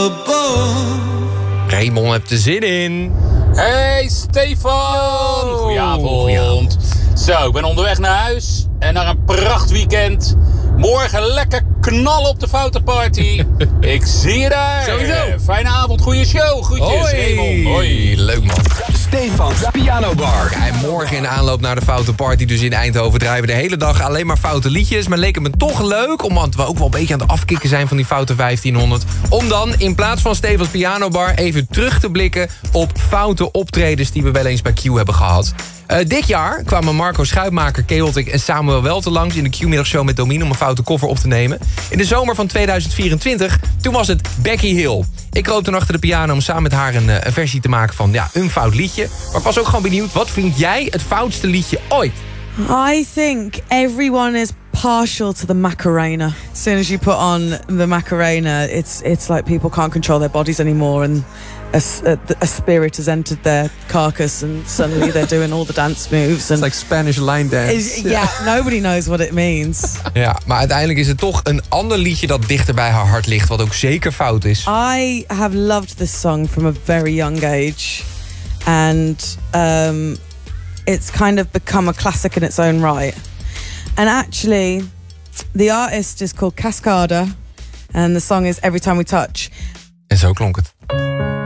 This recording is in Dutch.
above. Raymond heeft er zin in. Hey Stefan! Goedenavond. Zo, ik ben onderweg naar huis en naar een prachtweekend. Morgen lekker knallen op de Foutenparty. Ik zie je daar. Sowieso. Fijne avond, goede show. Groetjes, Hoi. Raymond. Hoi. Leuk man. Stefans Piano Bar. Ja, en morgen in aanloop naar de Foute Party, dus in Eindhoven, draaien we de hele dag alleen maar foute liedjes. Maar leek het me toch leuk, omdat we ook wel een beetje aan het afkicken zijn van die foute 1500... om dan in plaats van Stefans Piano Bar even terug te blikken op foute optredens die we wel eens bij Q hebben gehad. Dit jaar kwamen Marco Schuitmaker, Chaotic en Samuel Welte langs in de Q-middagshow met Domien om een foute cover op te nemen. In de zomer van 2024, toen was het Becky Hill. Ik kroop toen achter de piano om samen met haar een versie te maken van een fout liedje. Maar ik was ook gewoon benieuwd, wat vind jij het foutste liedje ooit? I think everyone is partial to the Macarena. As soon as you put on the Macarena, it's like people can't control their bodies anymore, and a spirit has entered their carcass, and suddenly they're doing all the dance moves. And It's like Spanish line dance. yeah, nobody knows what it means. Ja, maar uiteindelijk is het toch een ander liedje dat dichter bij haar hart ligt, wat ook zeker fout is. I have loved this song from a very young age, and it's kind of become a classic in its own right. And actually, the artist is called Cascada, and the song is Every Time We Touch. En zo klonk het.